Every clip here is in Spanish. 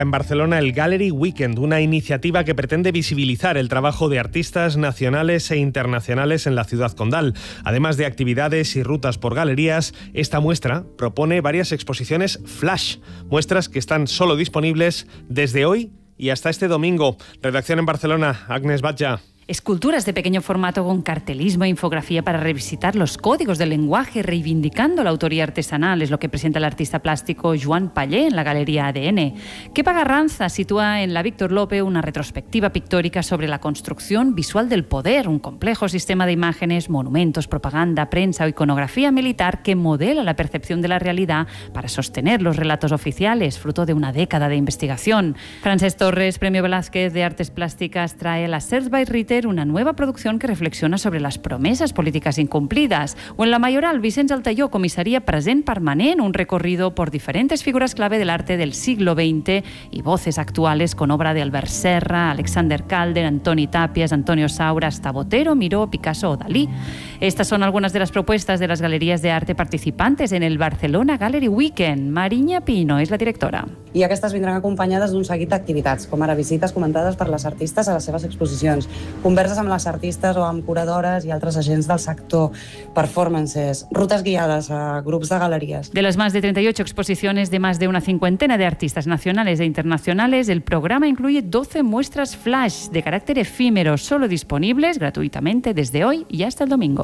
En Barcelona, el Gallery Weekend, una iniciativa que pretende visibilizar el trabajo de artistas nacionales e internacionales en la ciudad condal. Además de actividades y rutas por galerías, esta muestra propone varias exposiciones flash, muestras que están solo disponibles desde hoy y hasta este domingo. Redacción en Barcelona, Agnes Batlla. Esculturas de pequeño formato con cartelismo e infografía para revisitar los códigos del lenguaje, reivindicando la autoría artesanal, es lo que presenta el artista plástico Joan Pallé en la Galería ADN. Kepa Garranza sitúa en la Víctor Lope una retrospectiva pictórica sobre la construcción visual del poder, un complejo sistema de imágenes, monumentos, propaganda, prensa o iconografía militar que modela la percepción de la realidad para sostener los relatos oficiales, fruto de una década de investigación. Francesc Torres, Premio Velázquez de Artes Plásticas, trae la Search by Ritter, una nueva producción que reflexiona sobre las promesas políticas incumplidas. O en la Mayoral, Vicenç Altaió, Comisaría Present Permanent, un recorrido por diferentes figuras clave del arte del siglo XX y voces actuales con obra de Albert Serra, Alexander Calder, Antoni Tàpies, Antonio Saura, hasta Botero, Miró, Picasso o Dalí. Estas son algunas de las propuestas de las galerías de arte participantes en el Barcelona Gallery Weekend. Mariña Pino és la directora. I aquestes vindran acompanyades d'un seguit d'activitats, com ara visites comentades per les artistes a les seves exposicions, converses amb les artistes o amb curadores y altres agents del sector, performances, rutas guiadas a grups de galerías. De las más de 38 exposiciones de más de una cincuentena de artistas nacionales e internacionales, el programa incluye 12 muestras flash de carácter efímero, solo disponibles gratuitamente desde hoy y hasta el domingo.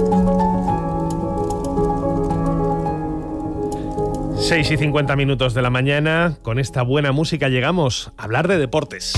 6:50 de la mañana. Con esta buena música llegamos a hablar de deportes.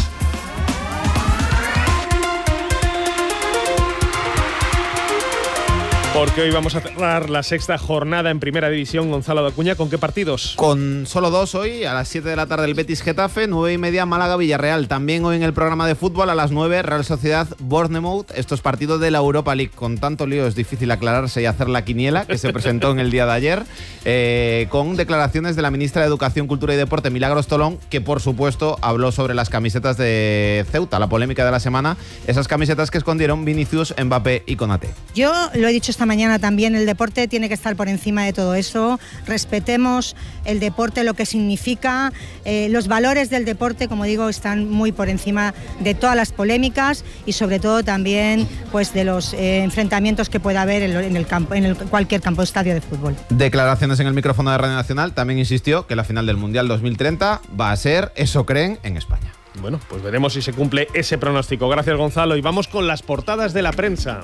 Porque hoy vamos a cerrar la sexta jornada en Primera División. Gonzalo de Acuña, ¿con qué partidos? Con solo dos hoy, a las 7 de la tarde el Betis-Getafe, 9:30 Málaga-Villarreal. También hoy en el programa de fútbol a las 9 Real Sociedad-Bournemouth. Estos partidos de la Europa League. Con tanto lío es difícil aclararse y hacer la quiniela que se presentó en el día de ayer, con declaraciones de la ministra de Educación, Cultura y Deporte, Milagros Tolón, que por supuesto habló sobre las camisetas de Ceuta, la polémica de la semana, esas camisetas que escondieron Vinicius, Mbappé y Konaté. Yo lo he dicho esta mañana también, el deporte tiene que estar por encima de todo eso. Respetemos el deporte, lo que significa, los valores del deporte, como digo, están muy por encima de todas las polémicas y sobre todo también pues de los enfrentamientos que pueda haber en el campo, cualquier campo, estadio de fútbol. Declaraciones en el micrófono de Radio Nacional. También insistió que la final del Mundial 2030 va a ser, eso creen, en España. Bueno, pues veremos si se cumple ese pronóstico. Gracias, Gonzalo. Y vamos con las portadas de la prensa.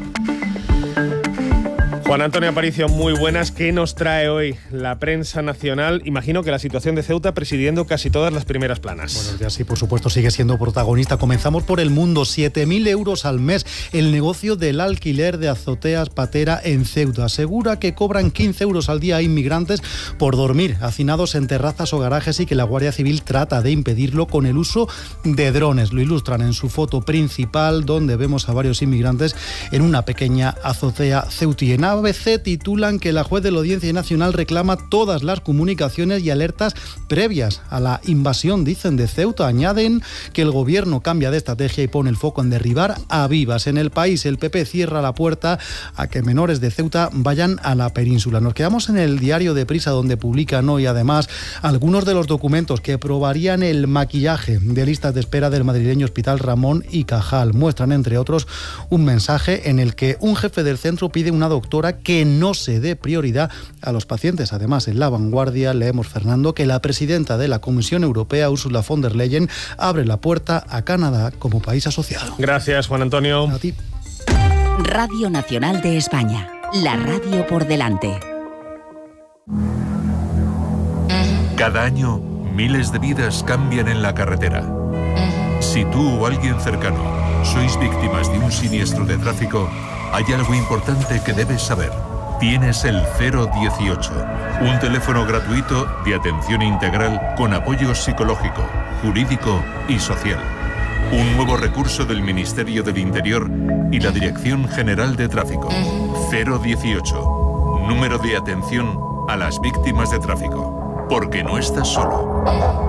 Juan Antonio Aparicio, muy buenas. ¿Qué nos trae hoy la prensa nacional? Imagino que la situación de Ceuta presidiendo casi todas las primeras planas. Buenos días, sí, por supuesto, sigue siendo protagonista. Comenzamos por El Mundo. 7.000 euros al mes. El negocio del alquiler de azoteas patera en Ceuta. Asegura que cobran 15 euros al día a inmigrantes por dormir hacinados en terrazas o garajes y que la Guardia Civil trata de impedirlo con el uso de drones. Lo ilustran en su foto principal, donde vemos a varios inmigrantes en una pequeña azotea ceutina. ABC titulan que la juez de la Audiencia Nacional reclama todas las comunicaciones y alertas previas a la invasión, dicen, de Ceuta. Añaden que el gobierno cambia de estrategia y pone el foco en derribar a Vivas. En El País, el PP cierra la puerta a que menores de Ceuta vayan a la península. Nos quedamos en el diario de Prisa, donde publican hoy además algunos de los documentos que probarían el maquillaje de listas de espera del madrileño Hospital Ramón y Cajal. Muestran, entre otros, un mensaje en el que un jefe del centro pide a una doctora que no se dé prioridad a los pacientes. Además, en La Vanguardia leemos, Fernando, que la presidenta de la Comisión Europea, Ursula von der Leyen, abre la puerta a Canadá como país asociado. Gracias, Juan Antonio. A ti. Radio Nacional de España, la radio por delante. Cada año, miles de vidas cambian en la carretera. Si tú o alguien cercano sois víctimas de un siniestro de tráfico, hay algo importante que debes saber. Tienes el 018, un teléfono gratuito de atención integral con apoyo psicológico, jurídico y social. Un nuevo recurso del Ministerio del Interior y la Dirección General de Tráfico. 018, número de atención a las víctimas de tráfico. Porque no estás solo.